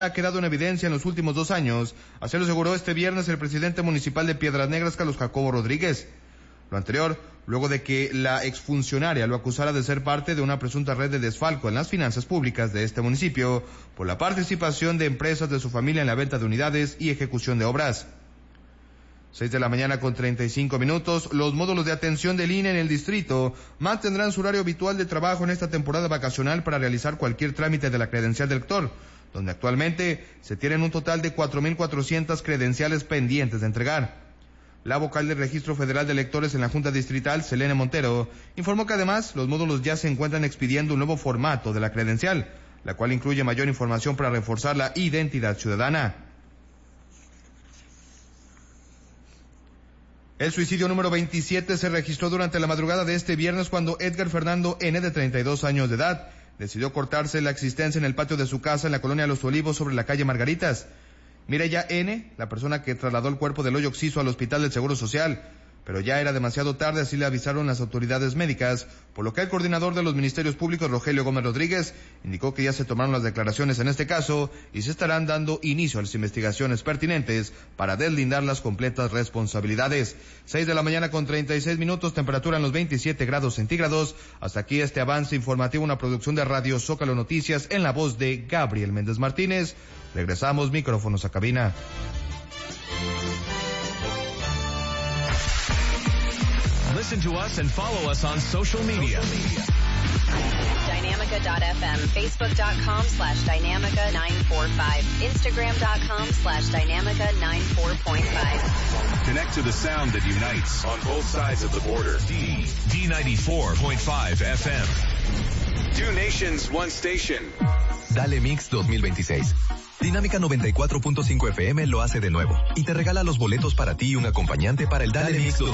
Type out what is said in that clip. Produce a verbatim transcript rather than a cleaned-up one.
ha quedado en evidencia en los últimos dos años. Así lo aseguró este viernes el presidente municipal de Piedras Negras, Carlos Jacobo Rodríguez. Lo anterior, luego de que la exfuncionaria lo acusara de ser parte de una presunta red de desfalco en las finanzas públicas de este municipio por la participación de empresas de su familia en la venta de unidades y ejecución de obras. Seis de la mañana con treinta y cinco minutos, los módulos de atención del I N E en el distrito mantendrán su horario habitual de trabajo en esta temporada vacacional para realizar cualquier trámite de la credencial del lector, donde actualmente se tienen un total de cuatro mil cuatrocientas credenciales pendientes de entregar. La vocal del Registro Federal de Electores en la Junta Distrital, Selene Montero, informó que además los módulos ya se encuentran expidiendo un nuevo formato de la credencial, la cual incluye mayor información para reforzar la identidad ciudadana. El suicidio número veintisiete se registró durante la madrugada de este viernes cuando Edgar Fernando N., de treinta y dos años de edad, decidió cortarse la existencia en el patio de su casa en la colonia Los Olivos sobre la calle Margaritas. Mireya N., la persona que trasladó el cuerpo del hoyo occiso al hospital del Seguro Social, pero ya era demasiado tarde, así le avisaron las autoridades médicas, por lo que el coordinador de los ministerios públicos, Rogelio Gómez Rodríguez, indicó que ya se tomaron las declaraciones en este caso y se estarán dando inicio a las investigaciones pertinentes para deslindar las completas responsabilidades. Seis de la mañana con treinta y seis minutos, temperatura en los veintisiete grados centígrados. Hasta aquí este avance informativo, una producción de Radio Zócalo Noticias en la voz de Gabriel Méndez Martínez. Regresamos micrófonos a cabina. Listen to us and follow us on social media. Dynamica dot f m, facebook dot com slash Dynamica nine four five, instagram dot com slash Dynamica nine four point five. Connect to the sound that unites on both sides of the border. D, D ninety-four point five F M. Two nations, one station. Dale Mix dos mil veintiséis. Dinámica noventa y cuatro punto cinco F M lo hace de nuevo y te regala los boletos para ti y un acompañante para el Dale Mix